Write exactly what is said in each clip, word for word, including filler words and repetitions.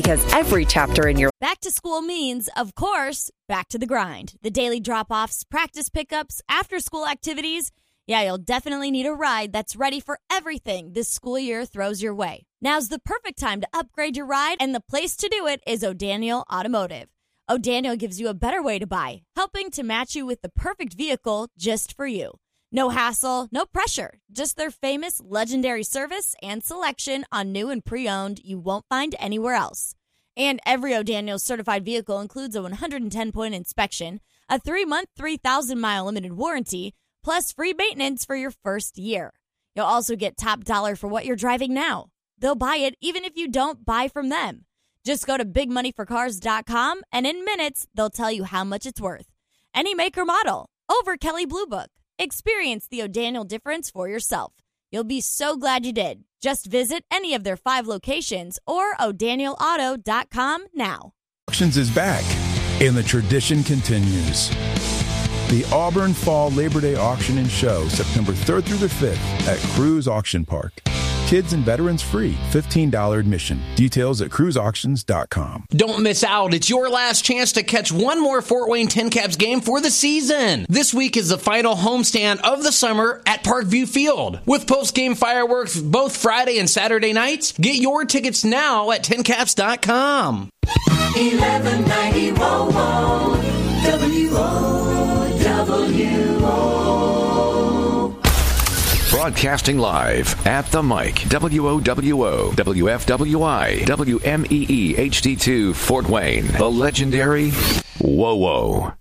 because every chapter in your Back to school means, of course, back to the grind. The daily drop-offs, practice pickups, after-school activities. Yeah, you'll definitely need a ride that's ready for everything this school year throws your way. Now's the perfect time to upgrade your ride, and the place to do it is O'Daniel Automotive. O'Daniel gives you a better way to buy, helping to match you with the perfect vehicle just for you. No hassle, no pressure, just their famous legendary service and selection on new and pre-owned you won't find anywhere else. And every O'Daniel certified vehicle includes a one hundred ten point inspection, a three-month, three thousand mile limited warranty, plus free maintenance for your first year. You'll also get top dollar for what you're driving now. They'll buy it even if you don't buy from them. Just go to big money for cars dot com, and in minutes, they'll tell you how much it's worth. Any make or model, over Kelley Blue Book. Experience the O'Daniel difference for yourself. You'll be so glad you did. Just visit any of their five locations or o'daniel auto dot com now. Auctions is back, and the tradition continues. The Auburn Fall Labor Day Auction and Show, September third through the fifth at Cruise Auction Park. Kids and veterans free, fifteen dollars admission. Details at cruise auctions dot com. Don't miss out. It's your last chance to catch one more Fort Wayne Tin Caps game for the season. This week is the final homestand of the summer at Parkview Field. With post-game fireworks both Friday and Saturday nights, get your tickets now at tin caps dot com. eleven ninety W O W O W O. Broadcasting live at the mic. W O W O, W F W I, W M E E H D two, Fort Wayne. The legendary Whoa Whoa.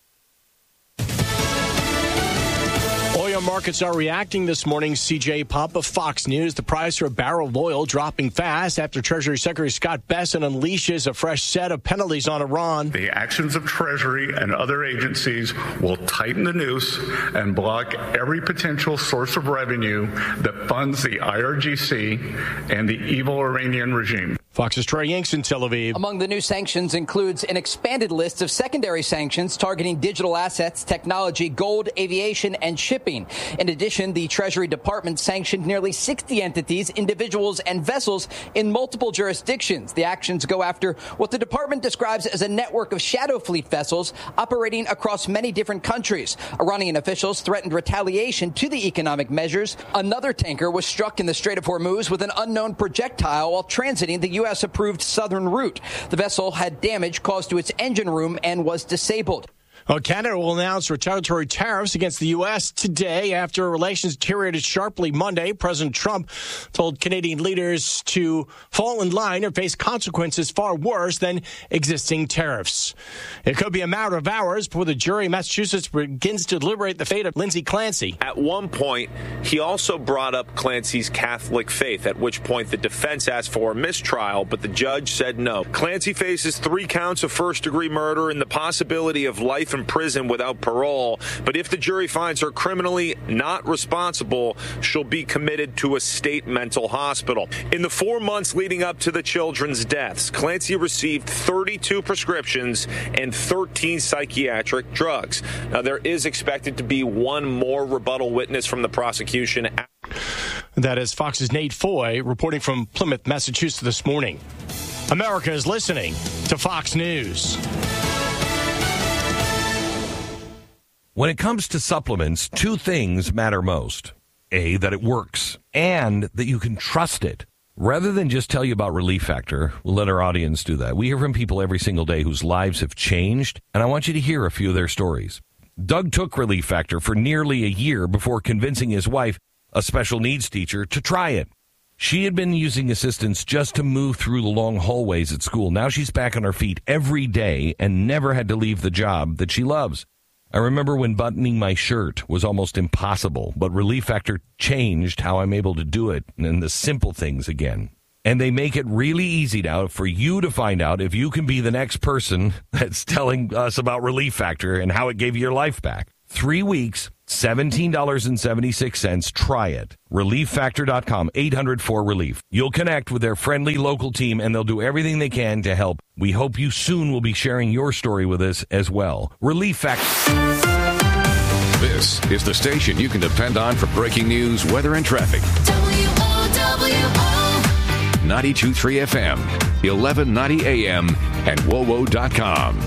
Oil markets are reacting this morning. C J Pump of Fox News. The price for a barrel of oil dropping fast after Treasury Secretary Scott Bessent unleashes a fresh set of penalties on Iran. The actions of Treasury and other agencies will tighten the noose and block every potential source of revenue that funds the I R G C and the evil Iranian regime. Fox's Trey Yanks in Tel Aviv. Among the new sanctions includes an expanded list of secondary sanctions targeting digital assets, technology, gold, aviation, and shipping. In addition, the Treasury Department sanctioned nearly sixty entities, individuals, and vessels in multiple jurisdictions. The actions go after what the department describes as a network of shadow fleet vessels operating across many different countries. Iranian officials threatened retaliation to the economic measures. Another tanker was struck in the Strait of Hormuz with an unknown projectile while transiting the U S approved southern route. The vessel had damage caused to its engine room and was disabled. Well, Canada will announce retaliatory tariffs against the U S today after relations deteriorated sharply Monday. President Trump told Canadian leaders to fall in line or face consequences far worse than existing tariffs. It could be a matter of hours before the jury in Massachusetts begins to deliberate the fate of Lindsay Clancy. At one point, he also brought up Clancy's Catholic faith, at which point the defense asked for a mistrial, but the judge said no. Clancy faces three counts of first-degree murder and the possibility of life in prison without parole, but if the jury finds her criminally not responsible, she'll be committed to a state mental hospital. In the four months leading up to the children's deaths, Clancy received thirty-two prescriptions and thirteen psychiatric drugs. Now, there is expected to be one more rebuttal witness from the prosecution. That is Fox's Nate Foy reporting from Plymouth, Massachusetts this morning. America is listening to Fox News. When it comes to supplements, two things matter most. A, that it works, and that you can trust it. Rather than just tell you about Relief Factor, we'll let our audience do that. We hear from people every single day whose lives have changed, and I want you to hear a few of their stories. Doug took Relief Factor for nearly a year before convincing his wife, a special needs teacher, to try it. She had been using assistance just to move through the long hallways at school. Now she's back on her feet every day and never had to leave the job that she loves. I remember when buttoning my shirt was almost impossible, but Relief Factor changed how I'm able to do it and the simple things again. And they make it really easy now for you to find out if you can be the next person that's telling us about Relief Factor and how it gave you your life back. Three weeks, seventeen dollars and seventy-six cents. Try it. relief factor dot com, eight hundred four relief. You'll connect with their friendly local team, and they'll do everything they can to help. We hope you soon will be sharing your story with us as well. Relief Factor. This is the station you can depend on for breaking news, weather, and traffic. W O W O ninety-two point three F M, eleven ninety A M, and W O W O dot com.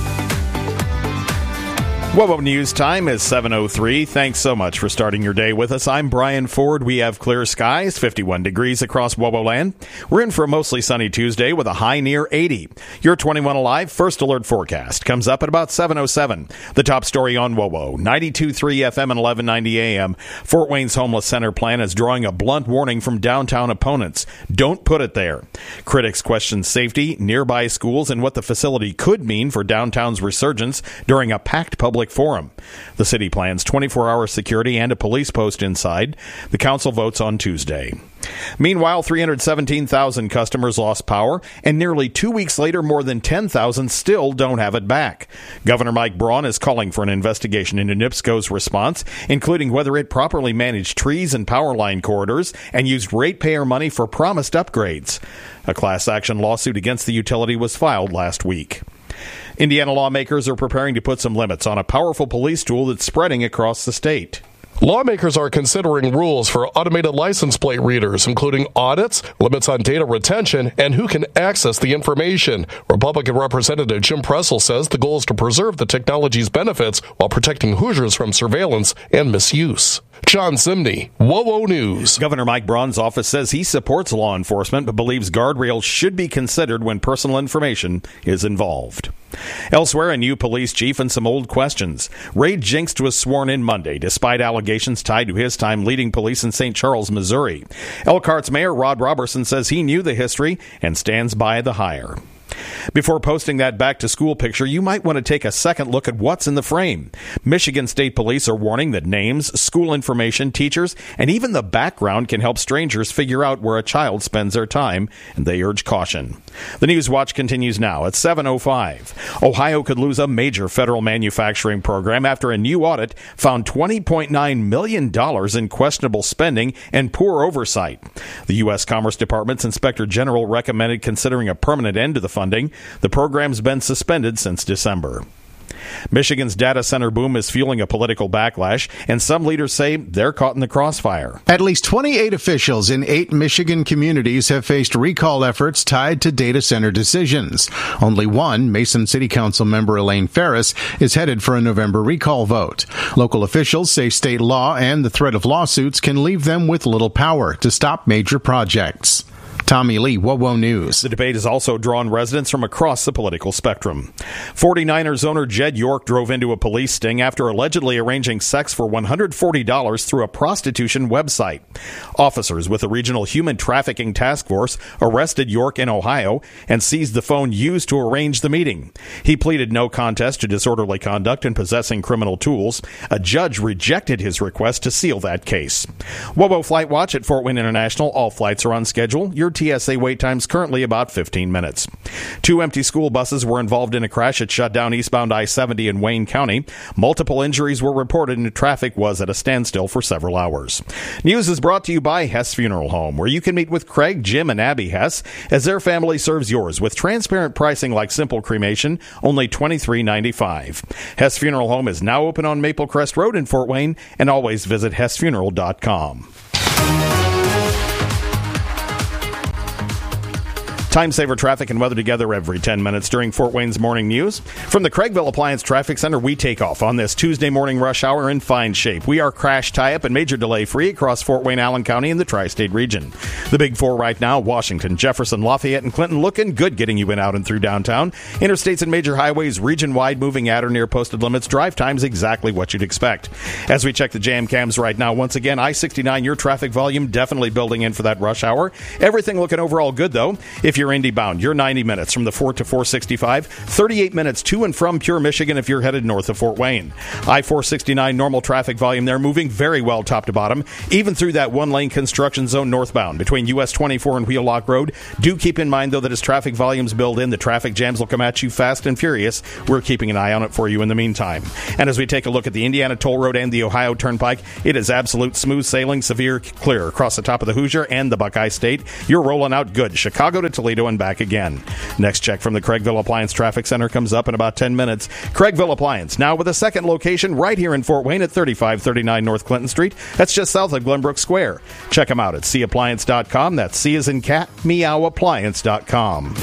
W O W O News time is seven oh three. Thanks so much for starting your day with us. I'm Brian Ford. We have clear skies, fifty-one degrees across W O W O land. We're in for a mostly sunny Tuesday with a high near eighty. Your twenty-one Alive First Alert forecast comes up at about seven oh seven. The top story on W O W O, ninety-two point three F M and eleven ninety A M. Fort Wayne's Homeless Center plan is drawing a blunt warning from downtown opponents. Don't put it there. Critics question safety, nearby schools, and what the facility could mean for downtown's resurgence during a packed public forum. The city plans twenty-four hour security and a police post inside. The council votes on Tuesday. Meanwhile, three hundred seventeen thousand customers lost power, and nearly two weeks later, more than ten thousand still don't have it back. Governor Mike Braun is calling for an investigation into NIPSCO's response, including whether it properly managed trees and power line corridors and used ratepayer money for promised upgrades. A class action lawsuit against the utility was filed last week. Indiana lawmakers are preparing to put some limits on a powerful police tool that's spreading across the state. Lawmakers are considering rules for automated license plate readers, including audits, limits on data retention, and who can access the information. Republican Representative Jim Pressel says the goal is to preserve the technology's benefits while protecting Hoosiers from surveillance and misuse. John Zimney, W O W O News. Governor Mike Braun's office says he supports law enforcement but believes guardrails should be considered when personal information is involved. Elsewhere, a new police chief and some old questions. Ray Jinks was sworn in Monday, despite allegations tied to his time leading police in Saint Charles, Missouri. Elkhart's Mayor Rod Robertson says he knew the history and stands by the hire. Before posting that back-to-school picture, you might want to take a second look at what's in the frame. Michigan State Police are warning that names, school information, teachers, and even the background can help strangers figure out where a child spends their time, and they urge caution. The News Watch continues now at seven oh five. Ohio could lose a major federal manufacturing program after a new audit found twenty point nine million dollars in questionable spending and poor oversight. The U S Commerce Department's Inspector General recommended considering a permanent end to the funding. The program's been suspended since December. Michigan's data center boom is fueling a political backlash, and some leaders say they're caught in the crossfire. At least twenty-eight officials in eight Michigan communities have faced recall efforts tied to data center decisions. Only one, Mason City Council member Elaine Ferris, is headed for a November recall vote. Local officials say state law and the threat of lawsuits can leave them with little power to stop major projects. Tommy Lee, W O W O News. The debate has also drawn residents from across the political spectrum. forty-niners owner Jed York drove into a police sting after allegedly arranging sex for one hundred forty dollars through a prostitution website. Officers with the Regional Human Trafficking Task Force arrested York in Ohio and seized the phone used to arrange the meeting. He pleaded no contest to disorderly conduct and possessing criminal tools. A judge rejected his request to seal that case. W O W O Flight Watch at Fort Wayne International. All flights are on schedule. Your T S A wait time's currently about fifteen minutes. Two empty school buses were involved in a crash that shut down eastbound I seventy in Wayne County. Multiple injuries were reported and traffic was at a standstill for several hours. News is brought to you by Hess Funeral Home, where you can meet with Craig, Jim, and Abby Hess as their family serves yours with transparent pricing like simple cremation, only twenty-three ninety-five. Hess Funeral Home is now open on Maple Crest Road in Fort Wayne, and always visit hess funeral dot com. Time saver traffic and weather together every ten minutes during Fort Wayne's morning news. From the Craigville Appliance Traffic Center, we take off on this Tuesday morning rush hour in fine shape. We are crash tie-up and major delay free across Fort Wayne, Allen County, and the tri-state region. The big four right now, Washington, Jefferson, Lafayette, and Clinton, looking good getting you in, out, and through downtown. Interstates and major highways region-wide moving at or near posted limits. Drive times exactly what you'd expect. As we check the jam cams right now, once again, I sixty-nine, your traffic volume definitely building in for that rush hour. Everything looking overall good, though. If you're Indy bound, you're ninety minutes from the Fort to four sixty-five, thirty-eight minutes to and from Pure, Michigan if you're headed north of Fort Wayne. I four sixty-nine, normal traffic volume there, moving very well top to bottom, even through that one-lane construction zone northbound between U S twenty-four and Wheelock Road. Do keep in mind, though, that as traffic volumes build in, the traffic jams will come at you fast and furious. We're keeping an eye on it for you in the meantime. And as we take a look at the Indiana Toll Road and the Ohio Turnpike, it is absolute smooth sailing, severe clear across the top of the Hoosier and the Buckeye State. You're rolling out good. Chicago to Toledo Toledo and back again. Next check from the Craigville Appliance Traffic Center comes up in about ten minutes. Craigville Appliance, now with a second location right here in Fort Wayne at thirty-five thirty-nine North Clinton Street. That's just south of Glenbrook Square. Check them out at c appliance dot com. That's C as in cat, meow appliance dot com.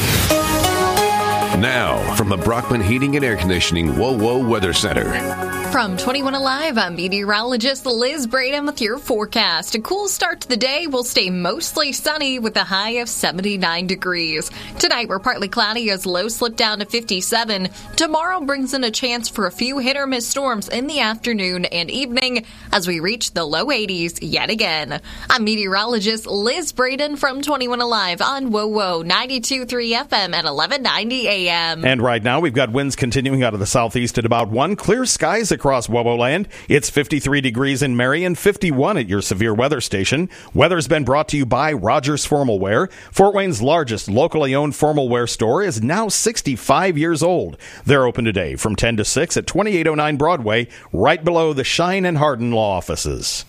Now, from the Brockman Heating and Air Conditioning Whoa Whoa Weather Center. From twenty-one Alive, I'm meteorologist Liz Braden with your forecast. A cool start to the day will stay mostly sunny with a high of seventy-nine degrees. Tonight, we're partly cloudy as lows slip down to fifty-seven. Tomorrow brings in a chance for a few hit-or-miss storms in the afternoon and evening as we reach the low eighties yet again. I'm meteorologist Liz Braden from twenty-one Alive on Whoa Whoa ninety-two point three F M at eleven ninety A M. And right now, we've got winds continuing out of the southeast at about one. Clear skies across Wobo Land. It's fifty-three degrees in Marion, fifty-one at your severe weather station. Weather's been brought to you by Rogers Formal Wear. Fort Wayne's largest locally owned formal wear store is now sixty-five years old. They're open today from ten to six at twenty-eight oh nine Broadway, right below the Shine and Hardin law offices.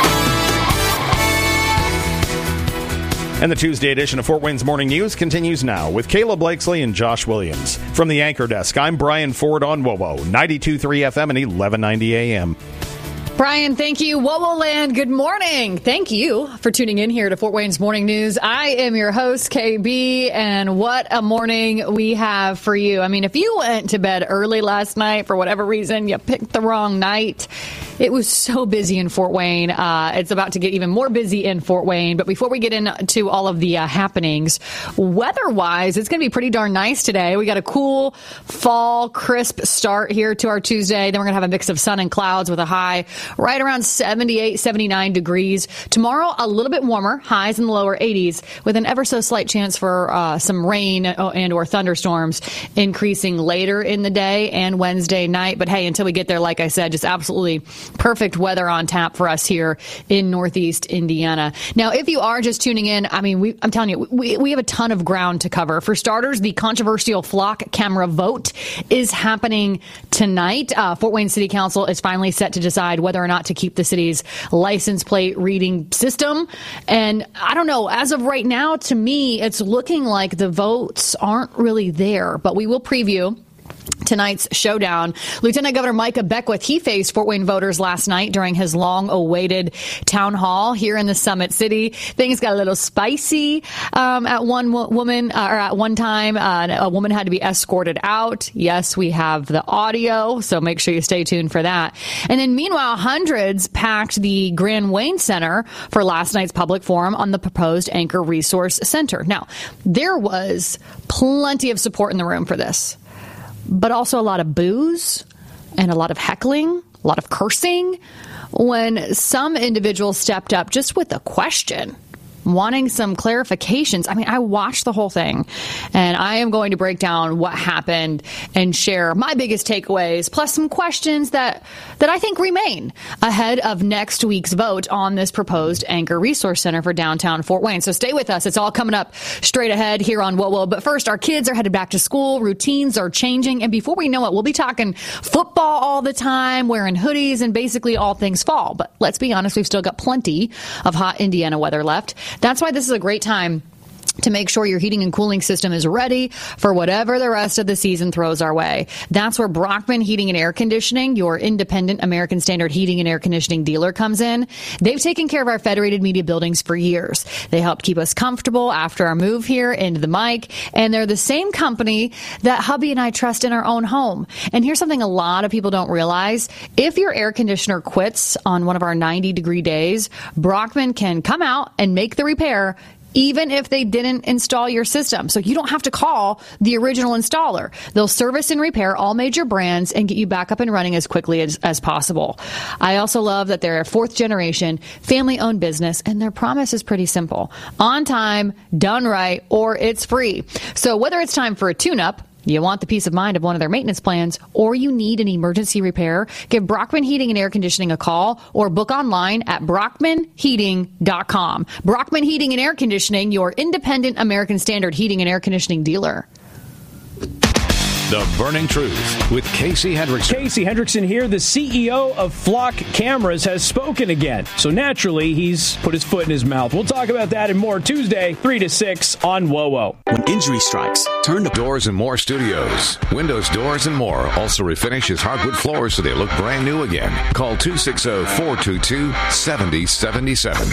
And the Tuesday edition of Fort Wayne's Morning News continues now with Kayla Blakesley and Josh Williams. From the Anchor Desk, I'm Brian Ford on WOWO, ninety-two point three F M and eleven ninety A M. Brian, thank you. WOWO Land, good morning. Thank you for tuning in here to Fort Wayne's Morning News. I am your host, K B, and what a morning we have for you. I mean, if you went to bed early last night for whatever reason, you picked the wrong night. It was so busy in Fort Wayne. Uh, it's about to get even more busy in Fort Wayne. But before we get into all of the uh, happenings, weather-wise, it's going to be pretty darn nice today. We got a cool fall, crisp start here to our Tuesday. Then we're going to have a mix of sun and clouds with a high right around seventy-eight, seventy-nine degrees. Tomorrow, a little bit warmer, highs in the lower eighties, with an ever so slight chance for uh, some rain and or thunderstorms increasing later in the day and Wednesday night. But hey, until we get there, like I said, just absolutely perfect weather on tap for us here in Northeast Indiana. Now, if you are just tuning in, I mean, we, I'm telling you, we, we have a ton of ground to cover. For starters, the controversial flock camera vote is happening tonight. Uh, Fort Wayne City Council is finally set to decide whether or not to keep the city's license plate reading system. And I don't know, as of right now, to me, it's looking like the votes aren't really there, but we will preview tonight's showdown. Lieutenant Governor Micah Beckwith, he faced Fort Wayne voters last night during his long-awaited town hall here in the Summit City. Things got a little spicy um, at one wo- woman, uh, or at one time. Uh, a woman had to be escorted out. Yes, we have the audio, so make sure you stay tuned for that. And then meanwhile, hundreds packed the Grand Wayne Center for last night's public forum on the proposed Anchor Resource Center. Now, there was plenty of support in the room for this, but also a lot of boos and a lot of heckling, a lot of cursing, when some individuals stepped up just with a question, wanting some clarifications. I mean, I watched the whole thing, and I am going to break down what happened and share my biggest takeaways, plus some questions that, that I think remain ahead of next week's vote on this proposed Anchor Resource Center for downtown Fort Wayne. So stay with us. It's all coming up straight ahead here on WOWO. But first, our kids are headed back to school. Routines are changing. And before we know it, we'll be talking football all the time, wearing hoodies, and basically all things fall. But let's be honest, we've still got plenty of hot Indiana weather left. That's why this is a great time to make sure your heating and cooling system is ready for whatever the rest of the season throws our way. That's where Brockman Heating and Air Conditioning, your independent American Standard heating and air conditioning dealer, comes in. They've taken care of our Federated Media buildings for years. They helped keep us comfortable after our move here into the mic, and they're the same company that hubby and I trust in our own home. And here's something a lot of people don't realize. If your air conditioner quits on one of our ninety degree days, Brockman can come out and make the repair even if they didn't install your system. So you don't have to call the original installer. They'll service and repair all major brands and get you back up and running as quickly as, as possible. I also love that they're a fourth generation family owned business, and their promise is pretty simple. On time, done right, or it's free. So whether it's time for a tune-up, you want the peace of mind of one of their maintenance plans, or you need an emergency repair, give Brockman Heating and Air Conditioning a call or book online at brockman heating dot com. Brockman Heating and Air Conditioning, your independent American Standard heating and air conditioning dealer. The Burning Truth with Casey Hendrickson. Casey Hendrickson here. The C E O of Flock Cameras has spoken again. So naturally, he's put his foot in his mouth. We'll talk about that and more Tuesday, three to six on WOWO. When injury strikes, turn to Doors and More Studios. Windows, doors, and more also refinishes hardwood floors so they look brand new again. Call two six zero, four two two, seven zero seven seven.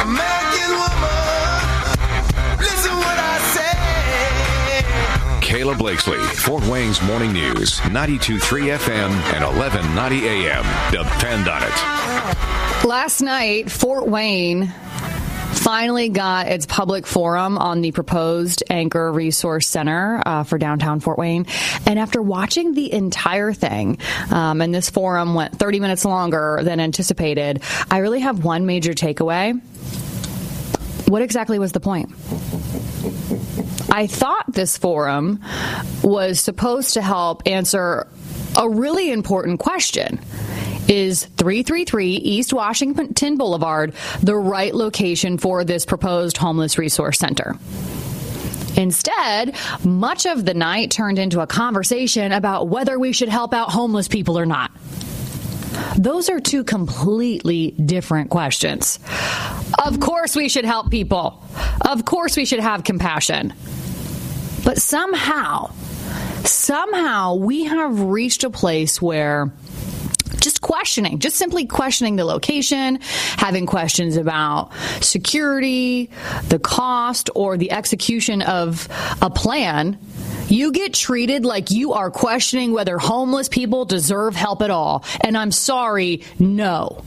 Kayla Blakesley, Fort Wayne's Morning News, ninety-two point three F M and eleven ninety A M. Depend on it. Last night, Fort Wayne finally got its public forum on the proposed Anchor Resource Center uh, for downtown Fort Wayne. And after watching the entire thing, um, and this forum went thirty minutes longer than anticipated, I really have one major takeaway. What exactly was the point? I thought this forum was supposed to help answer a really important question. Is three thirty-three East Washington Boulevard the right location for this proposed homeless resource center? Instead, much of the night turned into a conversation about whether we should help out homeless people or not. Those are two completely different questions. Of course we should help people. Of course we should have compassion. But somehow, somehow we have reached a place where just questioning, just simply questioning the location, having questions about security, the cost, or the execution of a plan, you get treated like you are questioning whether homeless people deserve help at all. And I'm sorry, no.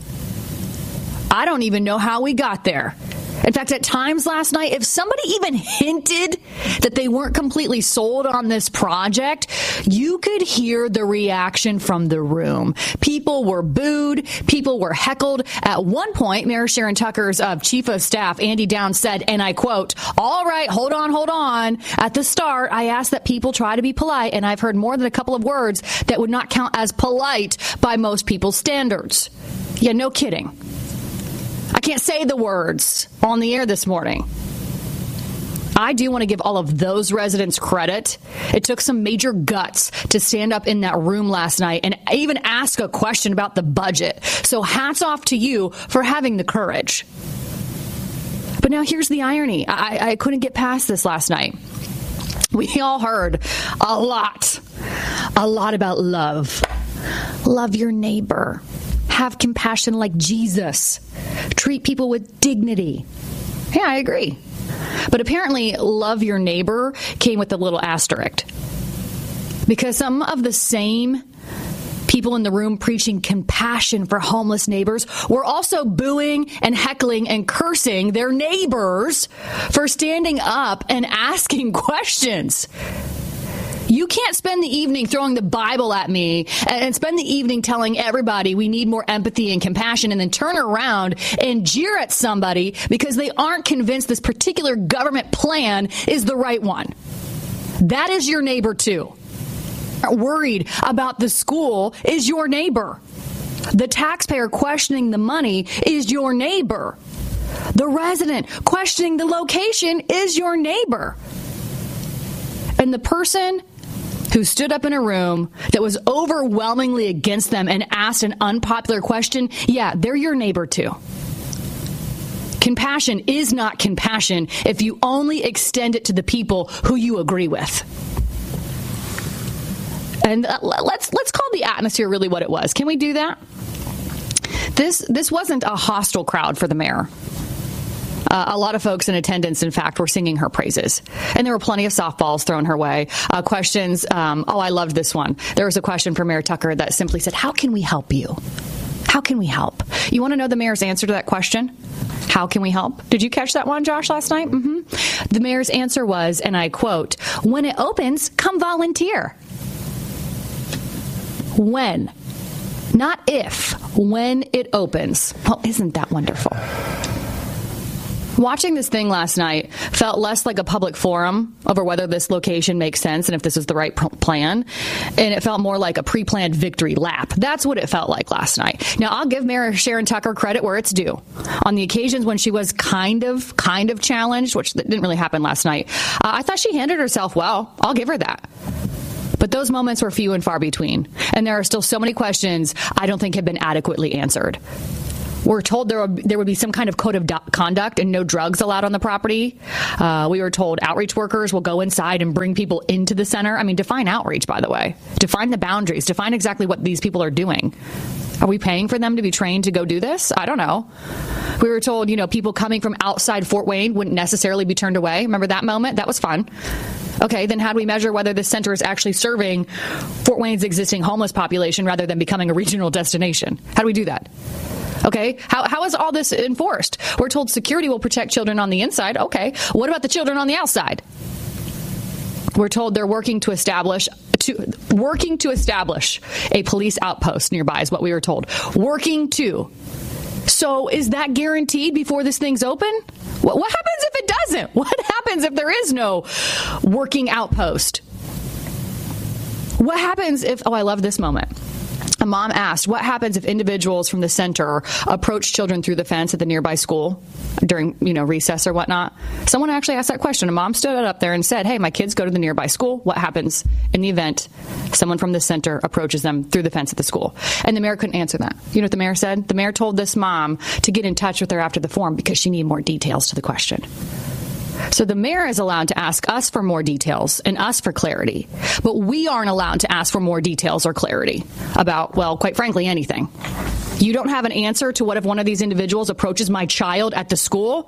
I don't even know how we got there. In fact, at times last night, if somebody even hinted that they weren't completely sold on this project, you could hear the reaction from the room. People were booed. People were heckled. At one point, Mayor Sharon Tucker's uh, chief of staff, Andy Downs, said, and I quote, "All right, hold on, hold on. At the start, I asked that people try to be polite, and I've heard more than a couple of words that would not count as polite by most people's standards." Yeah, no kidding. I can't say the words on the air this morning. I do want to give all of those residents credit. It took some major guts to stand up in that room last night and even ask a question about the budget. So hats off to you for having the courage. But now here's the irony. I, I couldn't get past this last night. We all heard a lot, a lot about love. Love your neighbor. Have compassion like Jesus. Treat people with dignity. Yeah, I agree. But apparently, love your neighbor came with a little asterisk. Because some of the same people in the room preaching compassion for homeless neighbors were also booing and heckling and cursing their neighbors for standing up and asking questions. You can't spend the evening throwing the Bible at me and spend the evening telling everybody we need more empathy and compassion and then turn around and jeer at somebody because they aren't convinced this particular government plan is the right one. That is your neighbor too. Worried about the school is your neighbor. The taxpayer questioning the money is your neighbor. The resident questioning the location is your neighbor. And the person who stood up in a room that was overwhelmingly against them and asked an unpopular question, yeah, they're your neighbor too. Compassion is not compassion if you only extend it to the people who you agree with. And let's let's call the atmosphere really what it was. Can we do that? This this wasn't a hostile crowd for the mayor. Uh, a lot of folks in attendance, in fact, were singing her praises. And there were plenty of softballs thrown her way. Uh, questions. Um, oh, I loved this one. There was a question for Mayor Tucker that simply said, how can we help you? How can we help? You want to know the mayor's answer to that question? How can we help? Did you catch that one, Josh, last night? Mm-hmm. The mayor's answer was, and I quote, when it opens, come volunteer. When. Not if. When it opens. Well, isn't that wonderful? Watching this thing last night felt less like a public forum over whether this location makes sense and if this is the right plan, and it felt more like a pre-planned victory lap. That's what it felt like last night. Now, I'll give Mayor Sharon Tucker credit where it's due. On the occasions when she was kind of, kind of challenged, which didn't really happen last night, uh, I thought she handled herself well. I'll give her that. But Those moments were few and far between. And there are still so many questions I don't think have been adequately answered. We're told there would, there would be some kind of code of do- conduct and no drugs allowed on the property. Uh, we were told outreach workers will go inside and bring people into the center. I mean, define outreach, by the way. Define the boundaries. Define exactly what these people are doing. Are we paying for them to be trained to go do this? I don't know. We were told, you know, people coming from outside Fort Wayne wouldn't necessarily be turned away. Remember that moment? That was fun. Okay, then how do we measure whether this center is actually serving Fort Wayne's existing homeless population rather than becoming a regional destination? How do we do that? Okay, how how is all this enforced? We're told security will protect children on the inside. Okay, what about the children on the outside? We're told they're working to establish to working to establish a police outpost nearby is what we were told. Working to. So is that guaranteed before this thing's open? What, what happens if it doesn't? What happens if there is no working outpost? What happens if, oh, I love this moment. A mom asked, what happens if individuals from the center approach children through the fence at the nearby school during, you know, recess or whatnot? Someone actually asked that question. A mom stood up there and said, hey, my kids go to the nearby school. What happens in the event someone from the center approaches them through the fence at the school? And the mayor couldn't answer that. You know what the mayor said? The mayor told this mom to get in touch with her after the forum because she needed more details to the question. So the mayor is allowed to ask us for more details and us for clarity, but we aren't allowed to ask for more details or clarity about, well, quite frankly, anything. You don't have an answer to what if one of these individuals approaches my child at the school?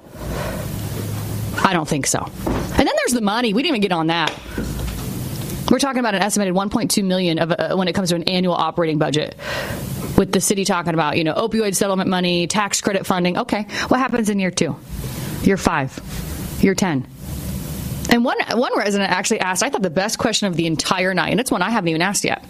I don't think so. And then there's the money. We didn't even get on that. We're talking about an estimated one point two million dollars of, uh, when it comes to an annual operating budget. With the city talking about, you know, opioid settlement money, tax credit funding. Okay, what happens in year two? Year five? Year ten. And one one resident actually asked, I thought the best question of the entire night, and it's one I haven't even asked yet.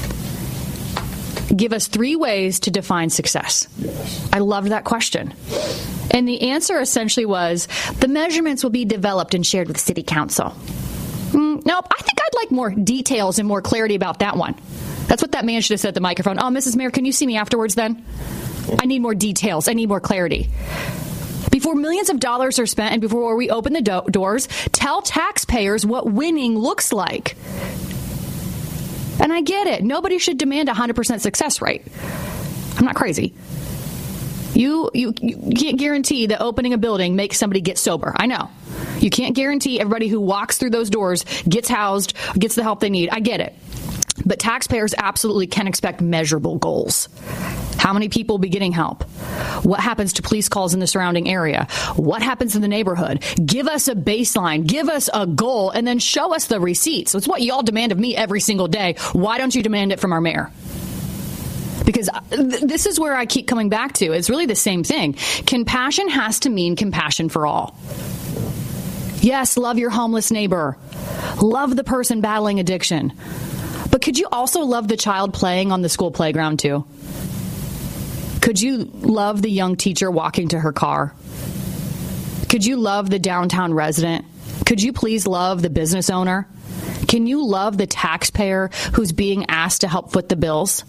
Give us three ways to define success. Yes. I loved that question. And the answer essentially was, the measurements will be developed and shared with City Council. Mm, nope, I think I'd like more details and more clarity about that one. That's what that man should have said at the microphone. Oh, Missus Mayor, can you see me afterwards then? I need more details. I need more clarity. Before millions of dollars are spent and before we open the do- doors, tell taxpayers what winning looks like. And I get it. Nobody should demand a one hundred percent success rate. I'm not crazy. You, you you can't guarantee that opening a building makes somebody get sober. I know. You can't guarantee everybody who walks through those doors gets housed, gets the help they need. I get it. But taxpayers absolutely can expect measurable goals. How many people will be getting help? What happens to police calls in the surrounding area? What happens in the neighborhood? Give us a baseline. Give us a goal, and then show us the receipts. It's what y'all demand of me every single day. Why don't you demand it from our mayor? Because th- this is where I keep coming back to. It's really the same thing. Compassion has to mean compassion for all. Yes, love your homeless neighbor. Love the person battling addiction. But could you also love the child playing on the school playground too? Could you love the young teacher walking to her car? Could you love the downtown resident? Could you please love the business owner? Can you love the taxpayer who's being asked to help foot the bills?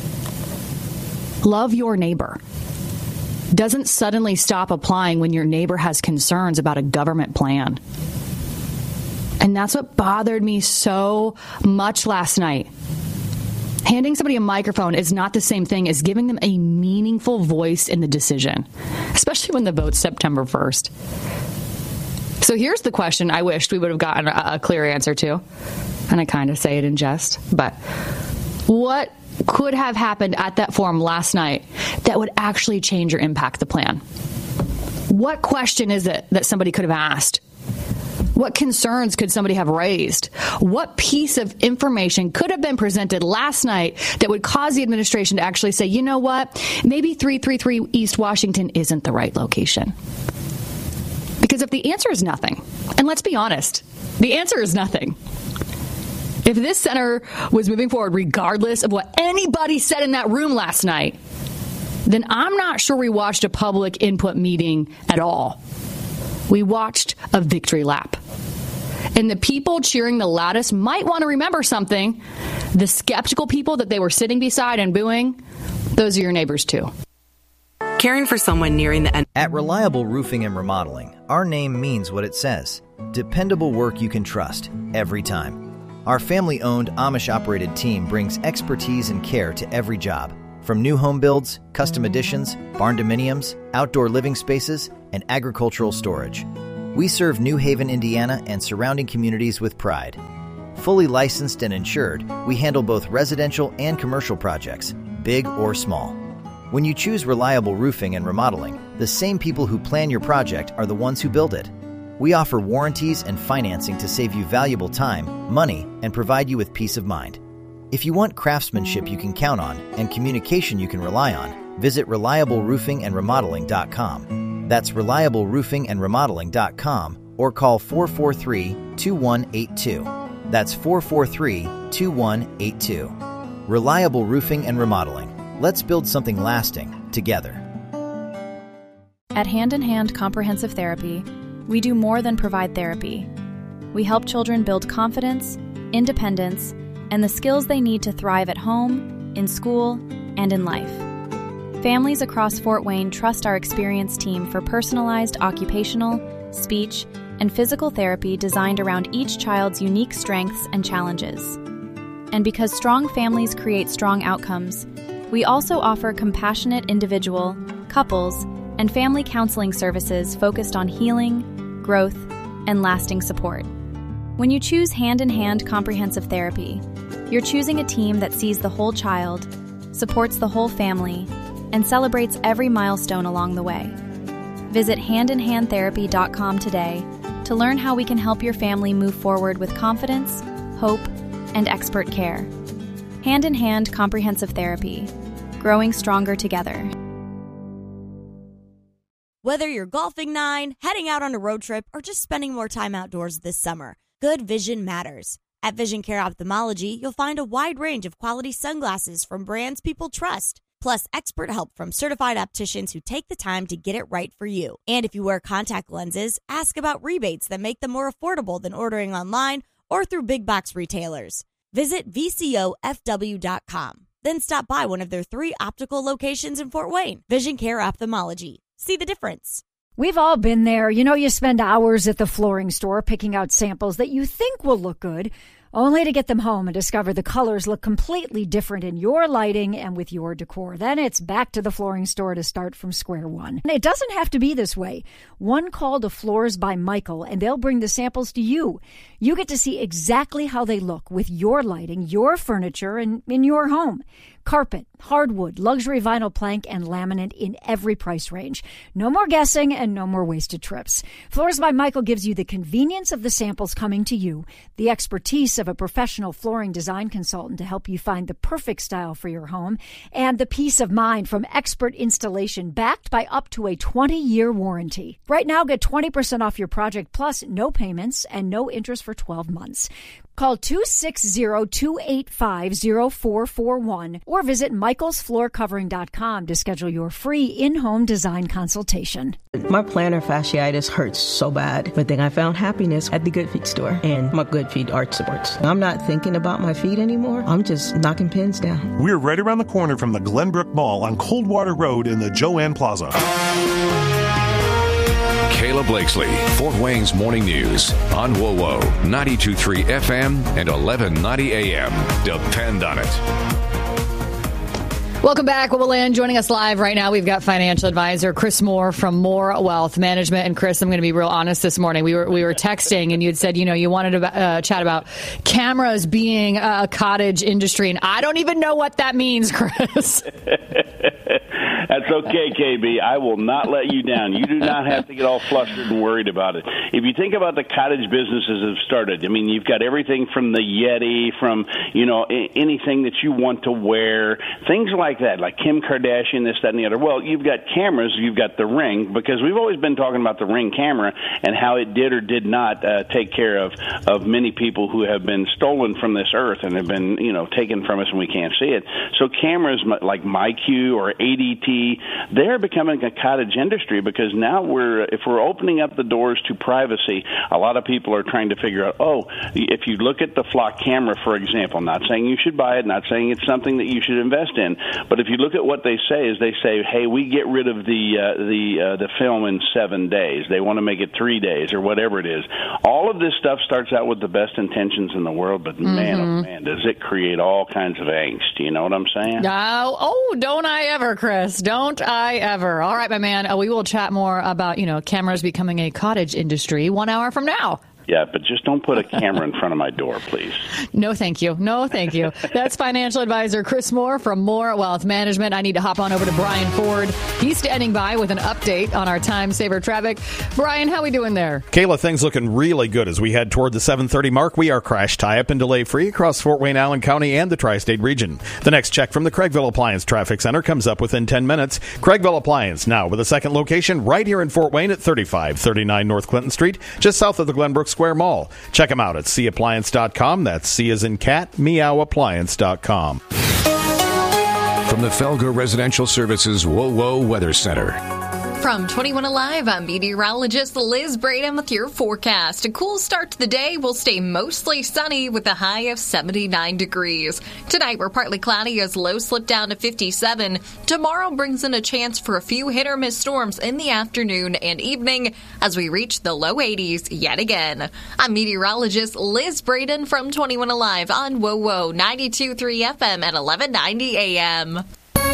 Love your neighbor. Doesn't suddenly stop applying when your neighbor has concerns about a government plan. And that's what bothered me so much last night. Handing somebody a microphone is not the same thing as giving them a meaningful voice in the decision, especially when the vote's September first. So here's the question I wished we would have gotten a, a clear answer to. And I kind of say it in jest, but what could have happened at that forum last night that would actually change or impact the plan? What question is it that somebody could have asked? What concerns could somebody have raised? What piece of information could have been presented last night that would cause the administration to actually say, you know what, maybe three thirty-three East Washington isn't the right location? Because if the answer is nothing, and let's be honest, the answer is nothing. If this center was moving forward regardless of what anybody said in that room last night, then I'm not sure we watched a public input meeting at all. We watched a victory lap. And the people cheering the loudest might want to remember something. The skeptical people that they were sitting beside and booing, those are your neighbors too. Caring for someone nearing the end. At Reliable Roofing and Remodeling, our name means what it says. Dependable work you can trust every time. Our family-owned, Amish-operated team brings expertise and care to every job. From new home builds, custom additions, barn dominiums, outdoor living spaces, and agricultural storage. We serve New Haven, Indiana, and surrounding communities with pride. Fully licensed and insured, we handle both residential and commercial projects, big or small. When you choose Reliable Roofing and Remodeling, the same people who plan your project are the ones who build it. We offer warranties and financing to save you valuable time, money, and provide you with peace of mind. If you want craftsmanship you can count on and communication you can rely on, visit reliable roofing and remodeling dot com. That's reliable roofing and remodeling dot com or call four four three, two one eight two. That's four four three, two one eight two. Reliable Roofing and Remodeling. Let's build something lasting together. At Hand in Hand Comprehensive Therapy, we do more than provide therapy. We help children build confidence, independence, and the skills they need to thrive at home, in school, and in life. Families across Fort Wayne trust our experienced team for personalized occupational, speech, and physical therapy designed around each child's unique strengths and challenges. And because strong families create strong outcomes, we also offer compassionate individual, couples, and family counseling services focused on healing, growth, and lasting support. When you choose Hand in Hand Comprehensive Therapy, you're choosing a team that sees the whole child, supports the whole family, and celebrates every milestone along the way. Visit hand in hand therapy dot com today to learn how we can help your family move forward with confidence, hope, and expert care. Hand in Hand Comprehensive Therapy, growing stronger together. Whether you're golfing nine, heading out on a road trip, or just spending more time outdoors this summer, good vision matters. At Vision Care Ophthalmology, you'll find a wide range of quality sunglasses from brands people trust, plus expert help from certified opticians who take the time to get it right for you. And if you wear contact lenses, ask about rebates that make them more affordable than ordering online or through big box retailers. Visit V C O F W dot com. Then stop by one of their three optical locations in Fort Wayne. Vision Care Ophthalmology. See the difference. We've all been there. You know, you spend hours at the flooring store picking out samples that you think will look good, only to get them home and discover the colors look completely different in your lighting and with your decor. Then it's back to the flooring store to start from square one. And it doesn't have to be this way. One call to Floors by Michael, and they'll bring the samples to you. You get to see exactly how they look with your lighting, your furniture, and in your home. Carpet, hardwood, luxury vinyl plank, and laminate in every price range. No more guessing and no more wasted trips. Floors by Michael gives you the convenience of the samples coming to you, the expertise of a professional flooring design consultant to help you find the perfect style for your home, and the peace of mind from expert installation backed by up to a twenty-year warranty. Right now, get twenty percent off your project plus no payments and no interest for twelve months. Call two six zero, two eight five, zero four four one or visit michaels floor covering dot com to schedule your free in-home design consultation. My plantar fasciitis hurts so bad, but then I found happiness at the Good Feet store and my Good Feet arch supports. I'm not thinking about my feet anymore. I'm just knocking pins down. We're right around the corner from the Glenbrook Mall on Coldwater Road in the Joanne Plaza. Kayla Blakesley, Fort Wayne's Morning News on W O W O, ninety-two point three F M and eleven ninety A M. Depend on it. Welcome back. What will land joining us live right now? We've got financial advisor Chris Moore from Moore Wealth Management. And Chris, I'm going to be real honest this morning. We were we were texting, and you had said, you know, you wanted to uh, chat about cameras being a cottage industry, and I don't even know what that means, Chris. That's okay, K B. I will not let you down. You do not have to get all flustered and worried about it. If you think about the cottage businesses that have started, I mean, you've got everything from the Yeti, from, you know, anything that you want to wear, things like that, like Kim Kardashian, this, that, and the other. Well, you've got cameras, you've got the Ring, because we've always been talking about the Ring camera and how it did or did not uh, take care of, of many people who have been stolen from this earth and have been, you know, taken from us and we can't see it. So cameras like MyQ or A D T, be, they're becoming a cottage industry because now we're, if we're opening up the doors to privacy, a lot of people are trying to figure out, oh, if you look at the Flock camera, for example, not saying you should buy it, not saying it's something that you should invest in, but if you look at what they say is they say, hey, we get rid of the uh, the uh, the film in seven days. They want to make it three days or whatever it is. All of this stuff starts out with the best intentions in the world, but Mm-hmm. man, oh man, does it create all kinds of angst. You know what I'm saying? Oh, oh, don't I ever, Chris. Don't I ever. All right, my man, uh, we will chat more about, you know, cameras becoming a cottage industry one hour from now. Yeah, but just don't put a camera in front of my door, please. No, thank you. No, thank you. That's financial advisor Chris Moore from Moore Wealth Management. I need to hop on over to Brian Ford. He's standing by with an update on our time saver traffic. Brian, how we doing there? Kayla, things looking really good as we head toward the seven thirty mark. We are crash tie-up and delay-free across Fort Wayne, Allen County, and the tri-state region. The next check from the Craigville Appliance Traffic Center comes up within ten minutes. Craigville Appliance now with a second location right here in Fort Wayne at thirty-five thirty-nine North Clinton Street, just south of the Glenbrook Square Mall. Check them out at c appliance dot com. That's C as in cat, meow appliance dot com. From the Felger Residential Services Whoa Whoa Weather Center. From twenty-one Alive, I'm meteorologist Liz Braden with your forecast. A cool start to the day will stay mostly sunny with a high of seventy-nine degrees. Tonight, we're partly cloudy as lows slip down to fifty-seven. Tomorrow brings in a chance for a few hit-or-miss storms in the afternoon and evening as we reach the low eighties yet again. I'm meteorologist Liz Braden from twenty-one Alive on Whoa Whoa ninety-two point three F M at eleven ninety A M.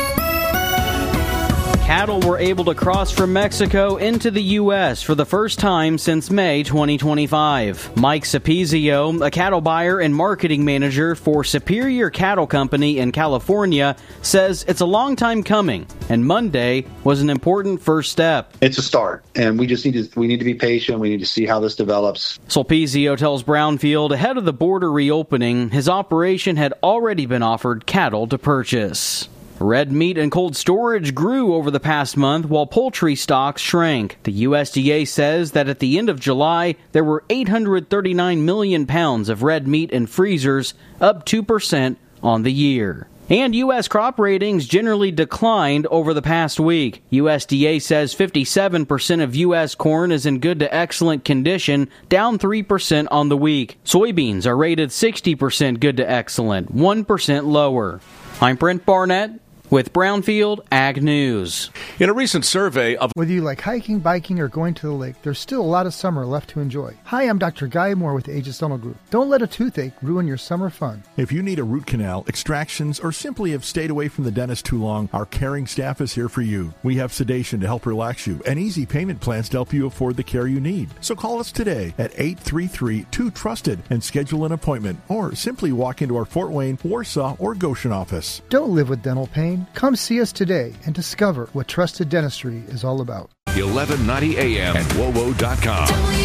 Cattle were able to cross from Mexico into the U S for the first time since May twenty twenty-five. Mike Sapizio, a cattle buyer and marketing manager for Superior Cattle Company in California, says it's a long time coming, and Monday was an important first step. It's a start, and we just need to we need to be patient. We need to see how this develops. Sapizio tells Brownfield ahead of the border reopening, his operation had already been offered cattle to purchase. Red meat and cold storage grew over the past month while poultry stocks shrank. The U S D A says that at the end of July, there were eight hundred thirty-nine million pounds of red meat in freezers, up two percent on the year. And U S crop ratings generally declined over the past week. U S D A says fifty-seven percent of U S corn is in good to excellent condition, down three percent on the week. Soybeans are rated sixty percent good to excellent, one percent lower. I'm Brent Barnett with Brownfield Ag News. In a recent survey of whether you like hiking, biking, or going to the lake, there's still a lot of summer left to enjoy. Hi, I'm Doctor Guy Moore with Aegis Dental Group. Don't let a toothache ruin your summer fun. If you need a root canal, extractions, or simply have stayed away from the dentist too long, our caring staff is here for you. We have sedation to help relax you and easy payment plans to help you afford the care you need. So call us today at eight three three, two trusted and schedule an appointment, or simply walk into our Fort Wayne, Warsaw, or Goshen office. Don't live with dental pain. Come see us today and discover what trusted dentistry is all about. eleven ninety A M at W O W O dot com.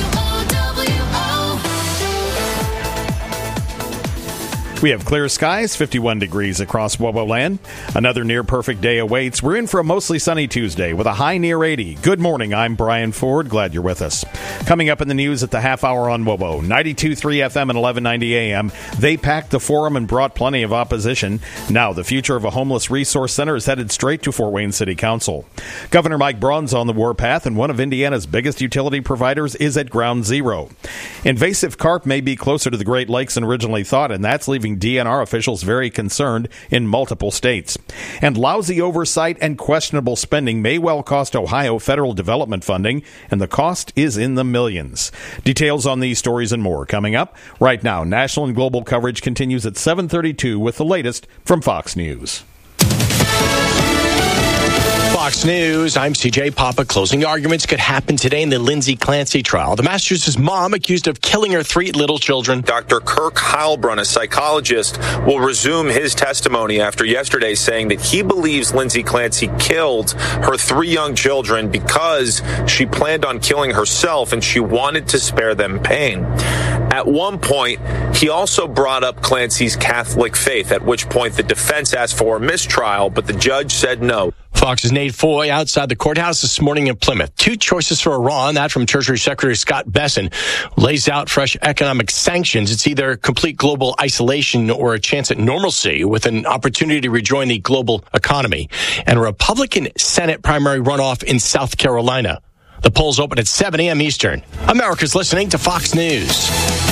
We have clear skies, fifty-one degrees across W O W O land. Another near-perfect day awaits. We're in for a mostly sunny Tuesday with a high near eighty. Good morning, I'm Brian Ford. Glad you're with us. Coming up in the news at the half hour on W O W O, ninety-two point three F M and eleven ninety A M. They packed the forum and brought plenty of opposition. Now the future of a homeless resource center is headed straight to Fort Wayne City Council. Governor Mike Braun's on the warpath, and one of Indiana's biggest utility providers is at ground zero. Invasive carp may be closer to the Great Lakes than originally thought, and that's leaving D N R officials very concerned in multiple states. And lousy oversight and questionable spending may well cost Ohio federal development funding, and the cost is in the millions. Details on these stories and more coming up. Right now, national and global coverage continues at seven thirty-two with the latest from Fox News. Fox News, I'm C J Papa. Closing arguments could happen today in the Lindsay Clancy trial. The Massachusetts mom accused of killing her three little children. Doctor Kirk Heilbrunn, a psychologist, will resume his testimony after yesterday saying that he believes Lindsay Clancy killed her three young children because she planned on killing herself and she wanted to spare them pain. At one point, he also brought up Clancy's Catholic faith, at which point the defense asked for a mistrial, but the judge said no. Fox's Nate Foy outside the courthouse this morning in Plymouth. Two choices for Iran, that from Treasury Secretary Scott Bessent, lays out fresh economic sanctions. It's either complete global isolation or a chance at normalcy with an opportunity to rejoin the global economy. And a Republican Senate primary runoff in South Carolina. The polls open at seven a.m. Eastern. America's listening to Fox News.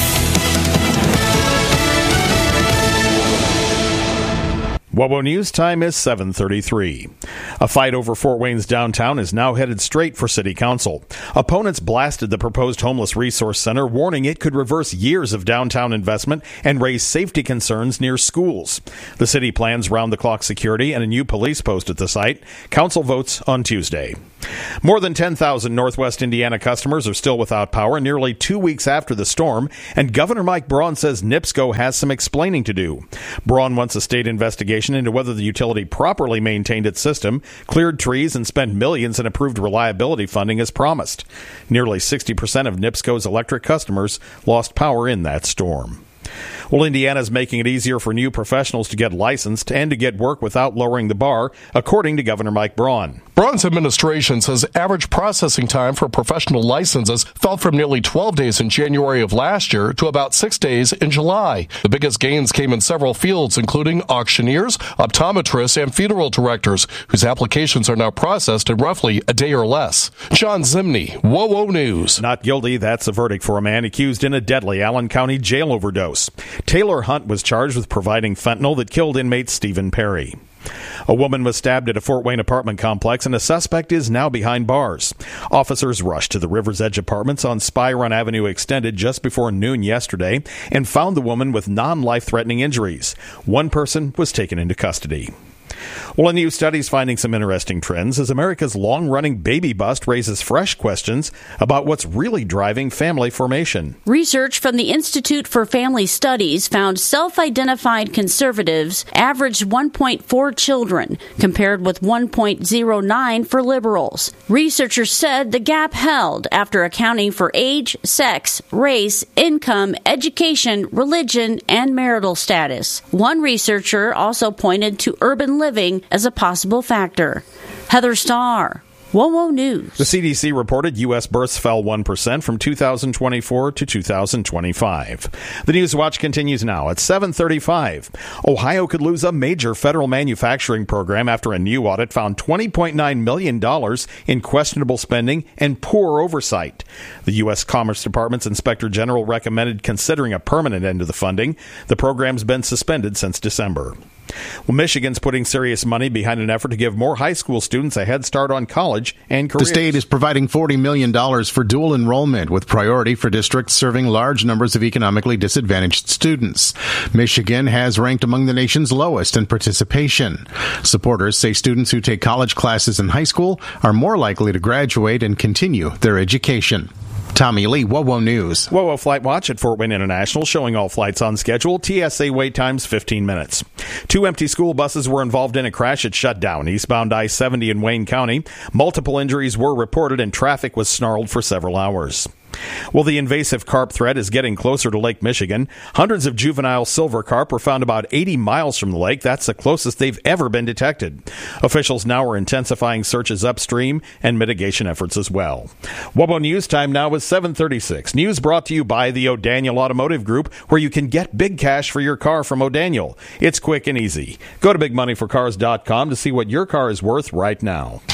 WOWO News time is seven thirty-three. A fight over Fort Wayne's downtown is now headed straight for City Council. Opponents blasted the proposed homeless resource center, warning it could reverse years of downtown investment and raise safety concerns near schools. The city plans round-the-clock security and a new police post at the site. Council votes on Tuesday. More than ten thousand Northwest Indiana customers are still without power nearly two weeks after the storm, and Governor Mike Braun says NIPSCO has some explaining to do. Braun wants a state investigation into whether the utility properly maintained its system, cleared trees, and spent millions in approved reliability funding as promised. Nearly sixty percent of NIPSCO's electric customers lost power in that storm. Well, Indiana's making it easier for new professionals to get licensed and to get work without lowering the bar, according to Governor Mike Braun. Braun's administration says average processing time for professional licenses fell from nearly twelve days in January of last year to about six days in July. The biggest gains came in several fields, including auctioneers, optometrists, and funeral directors, whose applications are now processed in roughly a day or less. John Zimney, WOWO News. Not guilty, that's a verdict for a man accused in a deadly Allen County jail overdose. Taylor Hunt was charged with providing fentanyl that killed inmate Stephen Perry. A woman was stabbed at a Fort Wayne apartment complex, and a suspect is now behind bars. Officers rushed to the River's Edge Apartments on Spy Run Avenue Extended just before noon yesterday and found the woman with non-life-threatening injuries. One person was taken into custody. Well, a new study is finding some interesting trends as America's long-running baby bust raises fresh questions about what's really driving family formation. Research from the Institute for Family Studies found self-identified conservatives averaged one point four children, compared with one point oh nine for liberals. Researchers said the gap held after accounting for age, sex, race, income, education, religion, and marital status. One researcher also pointed to urban living as a possible factor. Heather Starr, WOWO News. The C D C reported U S births fell one percent from two thousand twenty-four to two thousand twenty-five. The News Watch continues now at seven thirty-five. Ohio could lose a major federal manufacturing program after a new audit found twenty point nine million dollars in questionable spending and poor oversight. The U S Commerce Department's Inspector General recommended considering a permanent end to the funding. The program's been suspended since December. Well, Michigan's putting serious money behind an effort to give more high school students a head start on college and careers. The state is providing forty million dollars for dual enrollment, with priority for districts serving large numbers of economically disadvantaged students. Michigan has ranked among the nation's lowest in participation. Supporters say students who take college classes in high school are more likely to graduate and continue their education. Tommy Lee, WOWO News. WOWO Flight Watch at Fort Wayne International, showing all flights on schedule. T S A wait times fifteen minutes. Two empty school buses were involved in a crash at Shutdown, eastbound I seventy in Wayne County. Multiple injuries were reported and traffic was snarled for several hours. Well, the invasive carp threat is getting closer to Lake Michigan. Hundreds of juvenile silver carp were found about eighty miles from the lake. That's the closest they've ever been detected. Officials now are intensifying searches upstream and mitigation efforts as well. WOWO News time now is seven thirty-six. News brought to you by the O'Daniel Automotive Group, where you can get big cash for your car from O'Daniel. It's quick and easy. Go to big money for cars dot com to see what your car is worth right now.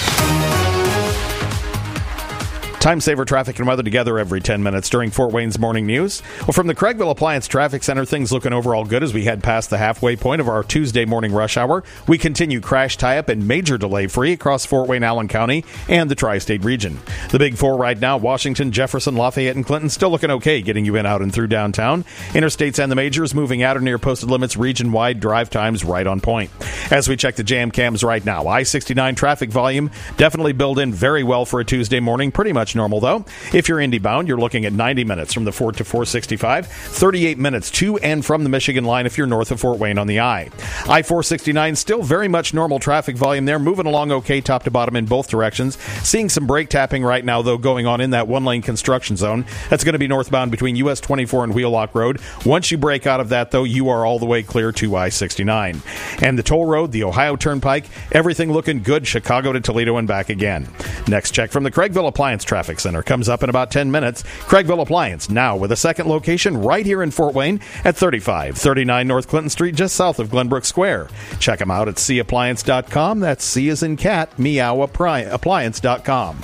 Time saver traffic and weather together every ten minutes during Fort Wayne's Morning News. Well, from the Craigville Appliance Traffic Center, things looking overall good as we head past the halfway point of our Tuesday morning rush hour. We continue crash tie-up and major delay-free across Fort Wayne, Allen County, and the tri-state region. The big four right now, Washington, Jefferson, Lafayette, and Clinton, still looking okay getting you in, out, and through downtown. Interstates and the majors moving out or near posted limits, region-wide drive times right on point. As we check the jam cams right now, I sixty-nine traffic volume definitely built in very well for a Tuesday morning, pretty much much normal, though. If you're Indy bound, you're looking at ninety minutes from the Fort to four sixty-five, thirty-eight minutes to and from the Michigan line if you're north of Fort Wayne on the I. I four sixty-nine, still very much normal traffic volume there, moving along okay top to bottom in both directions. Seeing some brake tapping right now, though, going on in that one-lane construction zone. That's going to be northbound between U S twenty-four and Wheelock Road. Once you break out of that, though, you are all the way clear to I sixty-nine. And the toll road, the Ohio Turnpike, everything looking good, Chicago to Toledo and back again. Next check from the Craigville Appliance Traffic Center comes up in about ten minutes. Craigville Appliance, now with a second location right here in Fort Wayne at thirty-five thirty-nine North Clinton Street, just south of Glenbrook Square. Check them out at c appliance dot com. That's C as in cat, meow appliance dot com.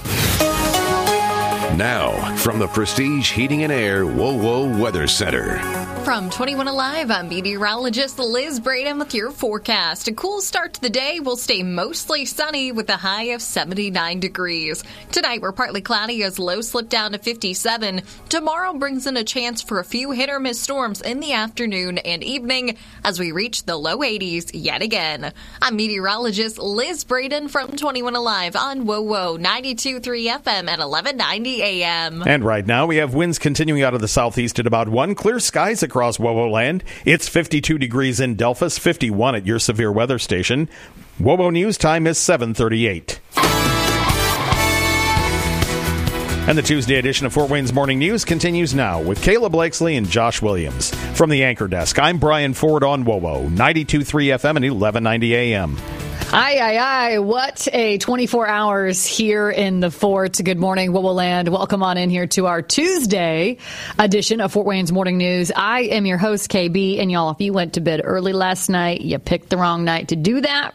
Now, from the Prestige Heating and Air Whoa Whoa Weather Center. From twenty-one Alive, I'm meteorologist Liz Braden with your forecast. A cool start to the day will stay mostly sunny with a high of seventy-nine degrees. Tonight, we're partly cloudy as lows slip down to fifty-seven. Tomorrow brings in a chance for a few hit-or-miss storms in the afternoon and evening as we reach the low eighties yet again. I'm meteorologist Liz Braden from twenty-one Alive on Whoa Whoa ninety-two point three F M at eleven ninety A M. And right now, we have winds continuing out of the southeast at about one. Clear skies across WoWo land. It's fifty-two degrees in Delphus, fifty-one at your severe weather station. WoWo News time is seven thirty-eight. And the Tuesday edition of Fort Wayne's Morning News continues now with Kayla Blakesley and Josh Williams. From the Anchor Desk, I'm Brian Ford on WoWo, ninety-two point three F M and eleven ninety A M. Aye, aye, aye. What a twenty-four hours here in the fort. Good morning, WoWo Land. Welcome on in here to our Tuesday edition of Fort Wayne's Morning News. I am your host, K B, and y'all, if you went to bed early last night, you picked the wrong night to do that,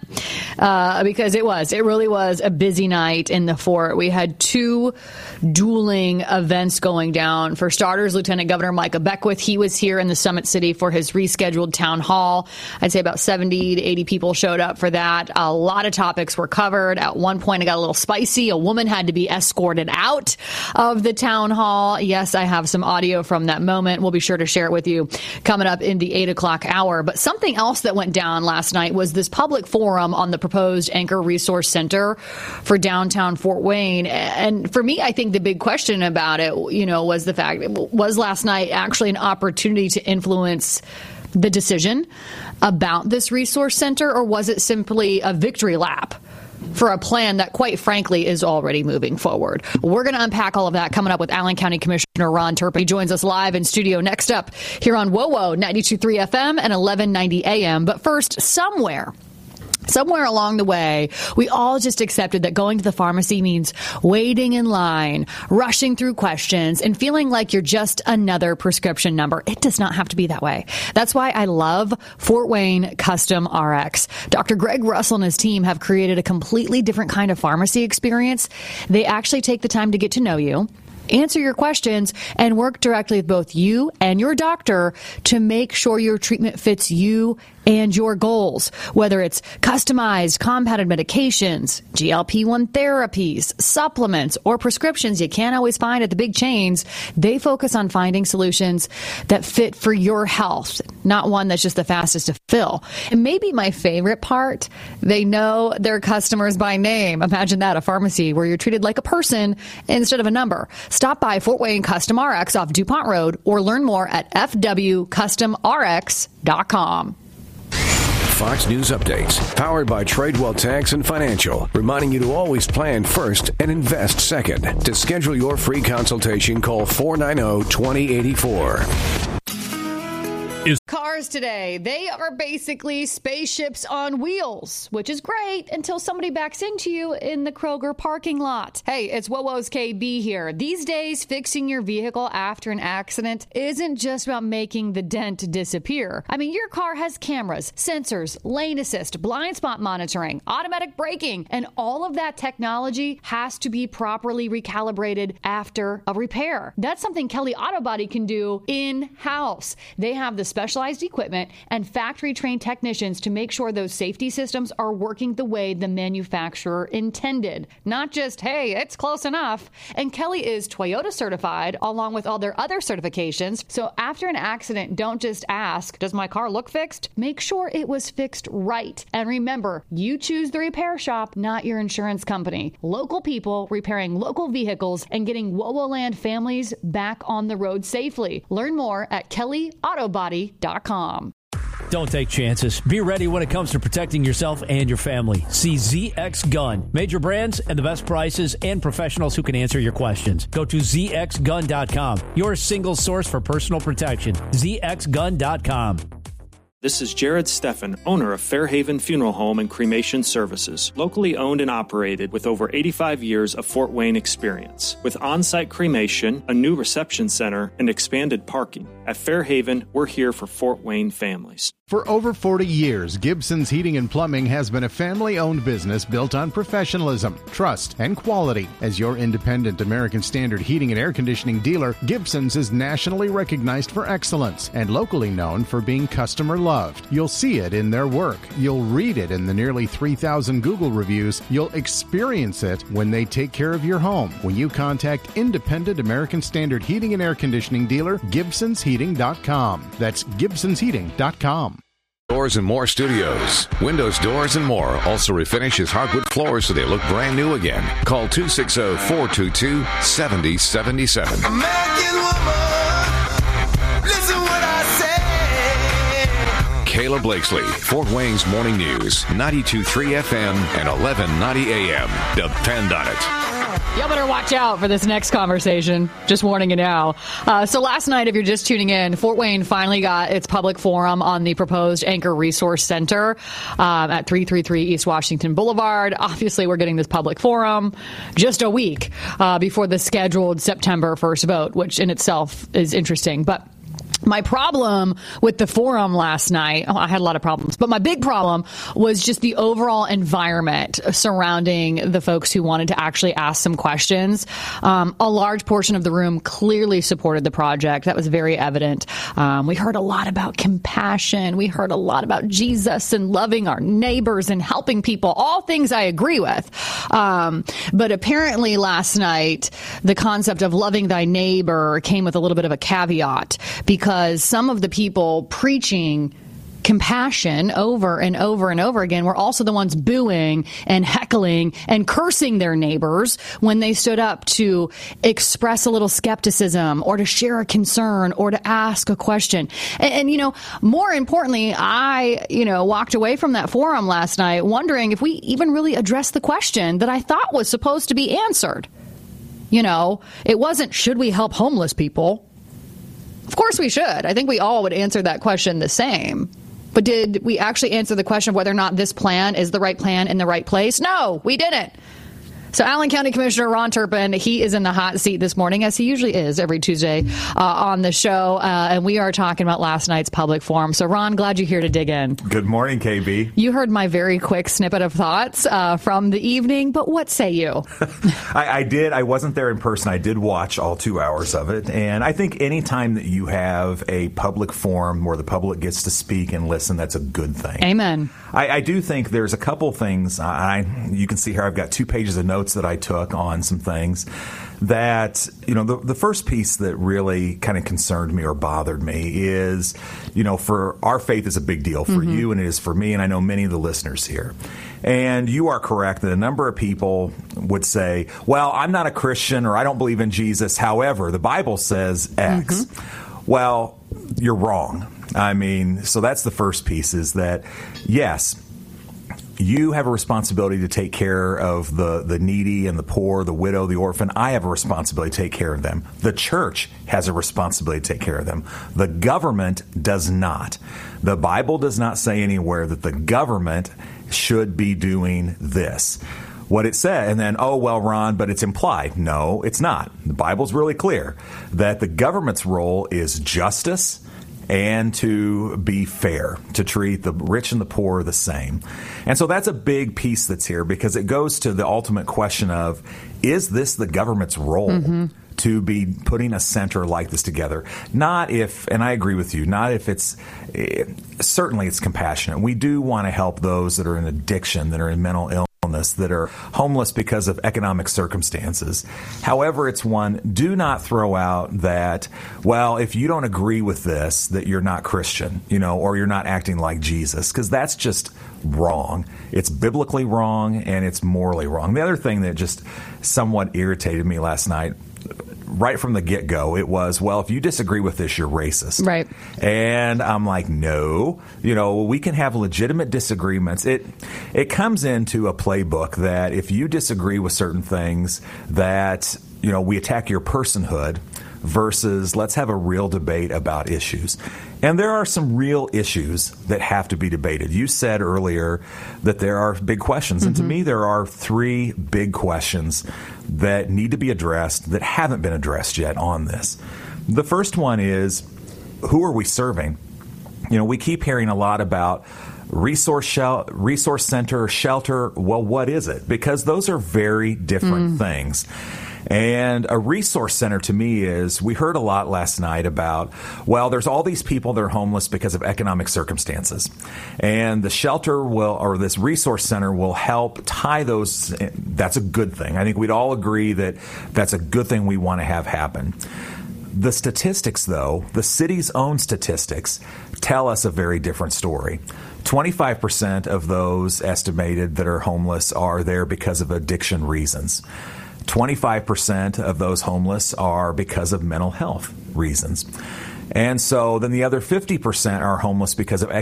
uh, because it was, it really was a busy night in the fort. We had two dueling events going down. For starters, Lieutenant Governor Micah Beckwith, he was here in the Summit City for his rescheduled town hall. I'd say about seventy to eighty people showed up for that. A lot of topics were covered. At one point, it got a little spicy. A woman had to be escorted out of the town hall. Yes, I have some audio from that moment. We'll be sure to share it with you coming up in the eight o'clock hour. But something else that went down last night was this public forum on the proposed Anchor Resource Center for downtown Fort Wayne. And for me, I think the big question about it, you know, was the fact, was last night actually an opportunity to influence the decision about this resource center, or was it simply a victory lap for a plan that, quite frankly, is already moving forward? We're going to unpack all of that coming up with Allen County Commissioner Ron Turpin. He joins us live in studio next up here on WoWo ninety-two point three F M and eleven ninety A M. But first, somewhere Somewhere along the way, we all just accepted that going to the pharmacy means waiting in line, rushing through questions, and feeling like you're just another prescription number. It does not have to be that way. That's why I love Fort Wayne Custom R X. Doctor Greg Russell and his team have created a completely different kind of pharmacy experience. They actually take the time to get to know you, answer your questions, and work directly with both you and your doctor to make sure your treatment fits you and your goals, whether it's customized compounded medications, G L P one therapies, supplements, or prescriptions you can't always find at the big chains. They focus on finding solutions that fit for your health, not one that's just the fastest to fill. And maybe my favorite part, they know their customers by name. Imagine that, a pharmacy where you're treated like a person instead of a number. Stop by Fort Wayne Custom R X off DuPont Road or learn more at f w custom r x dot com. Fox News Updates, powered by Tradewell Tax and Financial, reminding you to always plan first and invest second. To schedule your free consultation, call four nine zero, two zero eight four. Cars today, they are basically spaceships on wheels, which is great until somebody backs into you in the Kroger parking lot. Hey, it's WoWo's K B here. These days, fixing your vehicle after an accident isn't just about making the dent disappear. I mean, your car has cameras, sensors, lane assist, blind spot monitoring, automatic braking, and all of that technology has to be properly recalibrated after a repair. That's something Kelly Auto Body can do in-house. They have the specialized specialized equipment and factory-trained technicians to make sure those safety systems are working the way the manufacturer intended. Not just, hey, it's close enough. And Kelly is Toyota certified along with all their other certifications. So after an accident, don't just ask, does my car look fixed? Make sure it was fixed right. And remember, you choose the repair shop, not your insurance company. Local people repairing local vehicles and getting WoWoland families back on the road safely. Learn more at kelly auto body dot com. Don't take chances. Be ready when it comes to protecting yourself and your family. See Z X Gun. Major brands and the best prices and professionals who can answer your questions. Go to z x gun dot com. Your single source for personal protection. z x gun dot com. This is Jared Steffen, owner of Fairhaven Funeral Home and Cremation Services, locally owned and operated with over eighty-five years of Fort Wayne experience. With on-site cremation, a new reception center, and expanded parking. At Fairhaven, we're here for Fort Wayne families. For over forty years, Gibson's Heating and Plumbing has been a family-owned business built on professionalism, trust, and quality. As your independent American Standard heating and air conditioning dealer, Gibson's is nationally recognized for excellence and locally known for being customer loved. You'll see it in their work. You'll read it in the nearly three thousand Google reviews. You'll experience it when they take care of your home. When you contact independent American Standard heating and air conditioning dealer, Gibsons Heating dot com. That's Gibsons Heating dot com. Doors and More Studios. Windows, doors, and more also refinishes hardwood floors so they look brand new again. Call two six zero, four two two, seven zero seven seven. American woman, listen what I say. Kayla Blakesley, Fort Wayne's Morning News, ninety-two point three F M and eleven ninety A M. Depend on it. Y'all better watch out for this next conversation. Just warning you now. Uh, so last night, if you're just tuning in, Fort Wayne finally got its public forum on the proposed Anchor Resource Center um, at three thirty-three East Washington Boulevard. Obviously, we're getting this public forum just a week uh, before the scheduled September first vote, which in itself is interesting. But my problem with the forum last night, oh, I had a lot of problems, but my big problem was just the overall environment surrounding the folks who wanted to actually ask some questions. Um, a large portion of the room clearly supported the project. That was very evident. Um, we heard a lot about compassion. We heard a lot about Jesus and loving our neighbors and helping people, all things I agree with. Um, but apparently last night, the concept of loving thy neighbor came with a little bit of a caveat, because Because some of the people preaching compassion over and over and over again were also the ones booing and heckling and cursing their neighbors when they stood up to express a little skepticism or to share a concern or to ask a question. And, and you know, more importantly, I, you know, walked away from that forum last night wondering if we even really addressed the question that I thought was supposed to be answered. You know, it wasn't, should we help homeless people? Of course we should. I think we all would answer that question the same. But did we actually answer the question of whether or not this plan is the right plan in the right place? No, we didn't. So Allen County Commissioner Ron Turpin, he is in the hot seat this morning, as he usually is every Tuesday uh, on the show. Uh, and we are talking about last night's public forum. So, Ron, glad you're here to dig in. Good morning, K B. You heard my very quick snippet of thoughts uh, from the evening, but what say you? I, I did. I wasn't there in person. I did watch all two hours of it. And I think any time that you have a public forum where the public gets to speak and listen, that's a good thing. Amen. I, I do think there's a couple things. I, you can see here I've got two pages of notes that I took on some things that, you know, the, the first piece that really kind of concerned me or bothered me is, you know, for our faith is a big deal for mm-hmm. you and it is for me, and I know many of the listeners here. And you are correct that a number of people would say, well, I'm not a Christian or I don't believe in Jesus. However, the Bible says X. Mm-hmm. Well, you're wrong. I mean, so that's the first piece, is that, yes, you have a responsibility to take care of the, the needy and the poor, the widow, the orphan. I have a responsibility to take care of them. The church has a responsibility to take care of them. The government does not. The Bible does not say anywhere that the government should be doing this. What it said, and then, oh, well, Ron, but it's implied. No, it's not. The Bible's really clear that the government's role is justice and to be fair, to treat the rich and the poor the same. And so that's a big piece that's here, because it goes to the ultimate question of, is this the government's role? Mm-hmm. to be putting a center like this together. Not if, and I agree with you, not if it's, eh, certainly it's compassionate. We do want to help those that are in addiction, that are in mental illness, that are homeless because of economic circumstances. However, it's one, do not throw out that, well, if you don't agree with this, that you're not Christian, you know, or you're not acting like Jesus, because that's just wrong. It's biblically wrong and it's morally wrong. The other thing that just somewhat irritated me last night, right from the get-go, it was, well, if you disagree with this, you're racist. Right. And I'm like, no, you know, we can have legitimate disagreements. It it comes into a playbook that if you disagree with certain things, that, you know, we attack your personhood versus let's have a real debate about issues. And there are some real issues that have to be debated. You said earlier that there are big questions. Mm-hmm. And to me, there are three big questions that need to be addressed that haven't been addressed yet on this. The first one is, who are we serving? You know, we keep hearing a lot about resource shel- resource center, shelter. Well, what is it? Because those are very different mm. things. And a resource center to me is, we heard a lot last night about, well, there's all these people that are homeless because of economic circumstances. And the shelter will, or this resource center will help tie those. That's a good thing. I think we'd all agree that that's a good thing we want to have happen. The statistics, though, the city's own statistics, tell us a very different story. twenty-five percent of those estimated that are homeless are there because of addiction reasons. twenty-five percent of those homeless are because of mental health reasons. And so then the other fifty percent are homeless because of